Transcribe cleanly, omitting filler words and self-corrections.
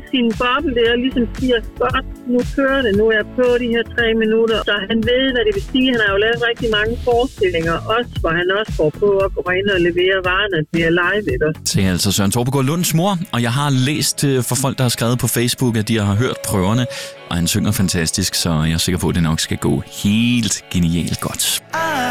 sin boble der, og ligesom siger, godt, nu kører det, nu er jeg på de her 3 minutter. Så han ved, hvad det vil sige. Han har jo lavet rigtig mange forestillinger, også hvor han også går på og går ind og leverer varerne til live, ikke? Det er altså Søren Torpegaard Lunds mor, og jeg har læst for folk, der har skrevet på Facebook, at de har hørt prøverne, og han synger fantastisk, så jeg er sikker på, at det nok skal gå helt genialt godt.